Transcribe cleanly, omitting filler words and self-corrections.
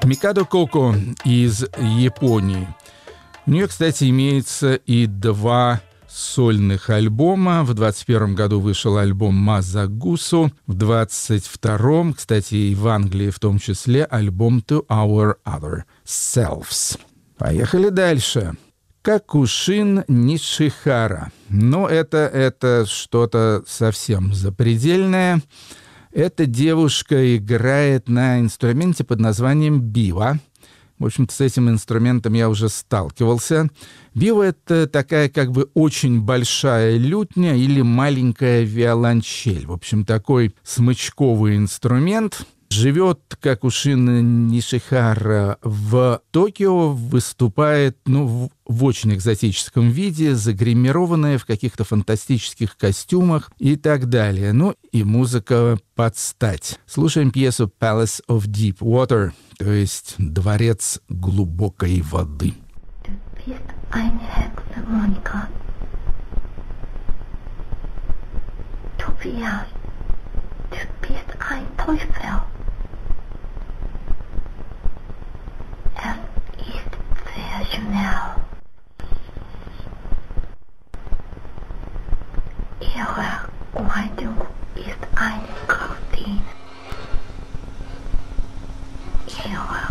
Микадо Коко из Японии. У нее, кстати, имеется и 2 сольных альбома. В 21 году вышел альбом «Мазагусу». В 22-м, кстати, и в Англии в том числе, альбом «To Our Other Selves». Поехали дальше. Какушин Нишихара. Но это что-то совсем запредельное. Эта девушка играет на инструменте под названием бива. В общем-то, с этим инструментом я уже сталкивался. Бива — это такая как бы очень большая лютня или маленькая виолончель. В общем, такой смычковый инструмент. Живет Какушин Нишихара в Токио, выступает в очень экзотическом виде, загримированная в каких-то фантастических костюмах и так далее. Ну и музыка под стать. Слушаем пьесу «Palace of Deep Water», то есть «Дворец глубокой воды». Es ist sehr schnell. Ihre Kleidung ist ein Gardin. Ihre